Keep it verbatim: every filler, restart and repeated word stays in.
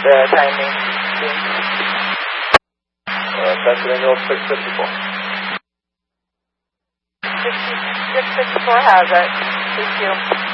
the timing. Uh, Pennsylvania six fifty-four. six fifty-four has it. Thank you.